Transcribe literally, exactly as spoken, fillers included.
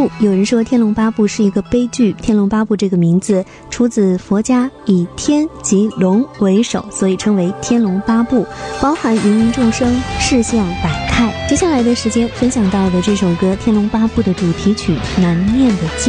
部》，有人说《天龙八部》是一个悲剧。《天龙八部》这个名字出自佛家以天及龙为首，所以称为天龙八部，包含芸芸众生，世相百态。接下来的时间分享到的这首歌《天龙八部》的主题曲《难念的经》。